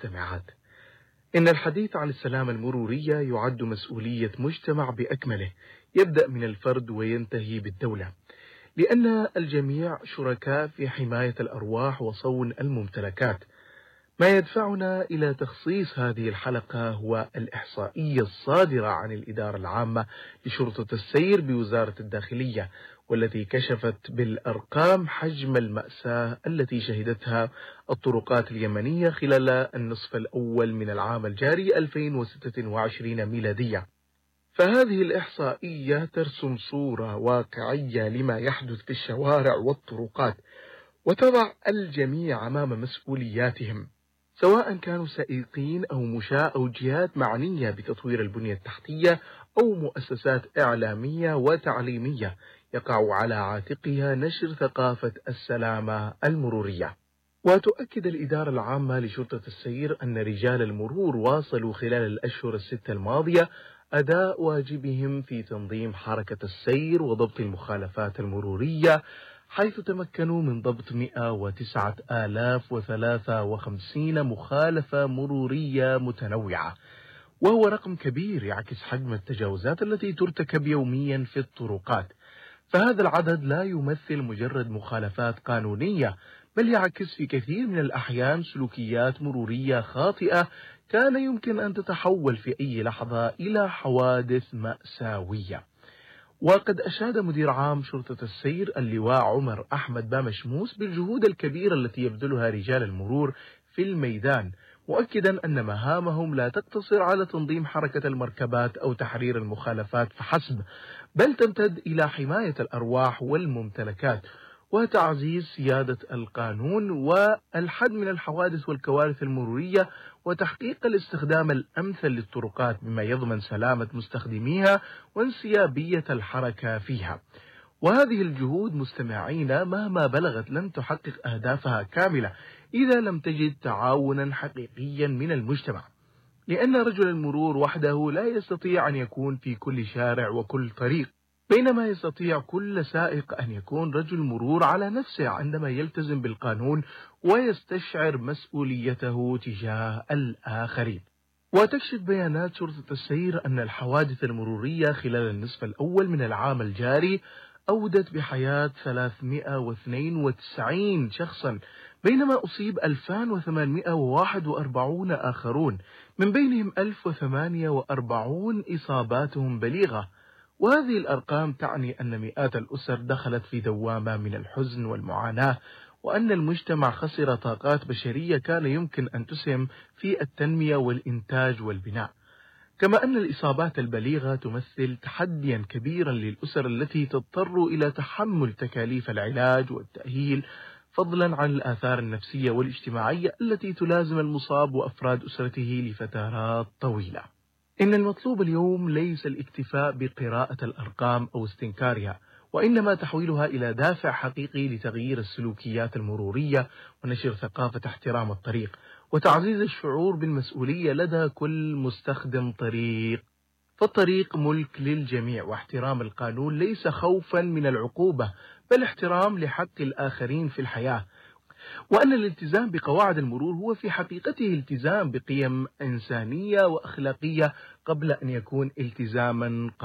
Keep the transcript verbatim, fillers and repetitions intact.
المستمعات. إن الحديث عن السلامة المرورية يعد مسؤولية مجتمع بأكمله، يبدأ من الفرد وينتهي بالدولة، لأن الجميع شركاء في حماية الأرواح وصون الممتلكات. ما يدفعنا إلى تخصيص هذه الحلقة هو الإحصائية الصادرة عن الإدارة العامة لشرطة السير بوزارة الداخلية، والتي كشفت بالأرقام حجم المأساة التي شهدتها الطرقات اليمنية خلال النصف الأول من العام الجاري ألفين وستة وعشرين ميلادية. فهذه الإحصائية ترسم صورة واقعية لما يحدث في الشوارع والطرقات، وتضع الجميع أمام مسؤولياتهم، سواء كانوا سائقين أو مشاة أو جهات معنية بتطوير البنية التحتية أو مؤسسات إعلامية وتعليمية يقع على عاتقها نشر ثقافة السلامة المرورية. وتؤكد الإدارة العامة لشرطة السير أن رجال المرور واصلوا خلال الأشهر الستة الماضية أداء واجبهم في تنظيم حركة السير وضبط المخالفات المرورية، حيث تمكنوا من ضبط مئة وتسعة آلاف وثلاثة وخمسين مخالفة مرورية متنوعة، وهو رقم كبير يعكس حجم التجاوزات التي ترتكب يوميا في الطرقات. فهذا العدد لا يمثل مجرد مخالفات قانونية، بل يعكس في كثير من الأحيان سلوكيات مرورية خاطئة كان يمكن أن تتحول في أي لحظة إلى حوادث مأساوية. وقد أشاد مدير عام شرطة السير اللواء عمر أحمد بامشموس بالجهود الكبيرة التي يبذلها رجال المرور في الميدان، مؤكدا أن مهامهم لا تقتصر على تنظيم حركة المركبات أو تحرير المخالفات فحسب، بل تمتد إلى حماية الأرواح والممتلكات وتعزيز سيادة القانون والحد من الحوادث والكوارث المرورية وتحقيق الاستخدام الأمثل للطرقات بما يضمن سلامة مستخدميها وانسيابية الحركة فيها. وهذه الجهود مستمعين مهما بلغت لن تحقق أهدافها كاملة إذا لم تجد تعاونا حقيقيا من المجتمع، لأن رجل المرور وحده لا يستطيع أن يكون في كل شارع وكل طريق، بينما يستطيع كل سائق أن يكون رجل مرور على نفسه عندما يلتزم بالقانون ويستشعر مسؤوليته تجاه الآخرين. وتكشف بيانات شرطة السير أن الحوادث المرورية خلال النصف الأول من العام الجاري أودت بحياة ثلاثمئة واثنين وتسعين شخصا، بينما أصيب ألفين وثمانمئة وواحد وأربعين آخرون، من بينهم ألف وثمانية وأربعين إصاباتهم بليغة. وهذه الأرقام تعني أن مئات الأسر دخلت في دوامة من الحزن والمعاناة، وأن المجتمع خسر طاقات بشرية كان يمكن أن تسهم في التنمية والإنتاج والبناء. كما أن الإصابات البليغة تمثل تحديا كبيرا للأسر التي تضطر إلى تحمل تكاليف العلاج والتأهيل، فضلا عن الآثار النفسية والاجتماعية التي تلازم المصاب وأفراد أسرته لفترات طويلة. إن المطلوب اليوم ليس الاكتفاء بقراءة الأرقام أو استنكارها، وإنما تحويلها إلى دافع حقيقي لتغيير السلوكيات المرورية ونشر ثقافة احترام الطريق وتعزيز الشعور بالمسؤولية لدى كل مستخدم طريق. فالطريق ملك للجميع، واحترام القانون ليس خوفا من العقوبة بل احترام لحق الآخرين في الحياة، وأن الالتزام بقواعد المرور هو في حقيقته التزام بقيم إنسانية وأخلاقية قبل أن يكون التزاما